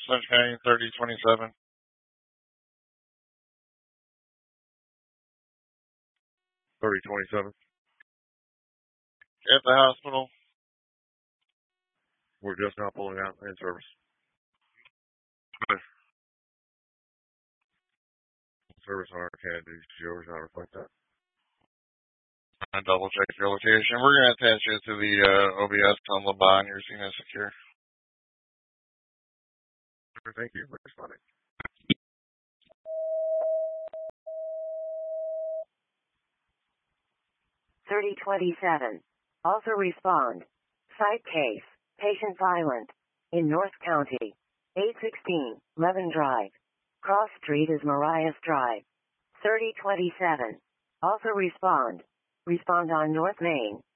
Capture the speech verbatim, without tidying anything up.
Orange County, thirty twenty-seven. thirty twenty-seven. At the hospital. We're just now pulling out in service. Service on our candidates. Yours not reflect that. I double check your location. We're going to attach you to the uh, O B S on LeBon. You're seen as secure. Thank you for responding. thirty twenty-seven. Also respond. Site case. Patient violent. In North County. eight sixteen, Levin Drive. Cross Street is Marias Drive. thirty twenty-seven. Also respond. Respond on North Main.